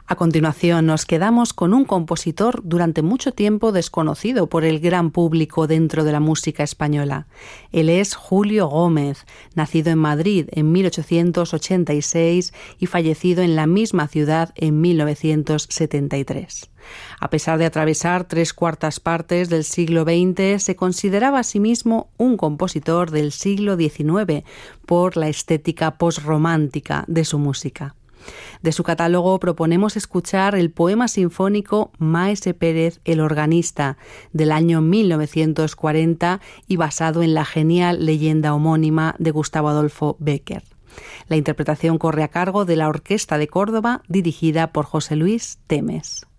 A continuación nos quedamos con un compositor durante mucho tiempo desconocido por el gran público dentro de la música española. Él es Julio Gómez, nacido en Madrid en 1886 y fallecido en la misma ciudad en 1973. A pesar de atravesar 3/4 partes del siglo XX, se consideraba a sí mismo un compositor del siglo XIX por la estética posromántica de su música. De su catálogo proponemos escuchar el poema sinfónico Maese Pérez el organista, del año 1940 y basado en la genial leyenda homónima de Gustavo Adolfo Bécquer. La interpretación corre a cargo de la Orquesta de Córdoba, dirigida por José Luis Temes.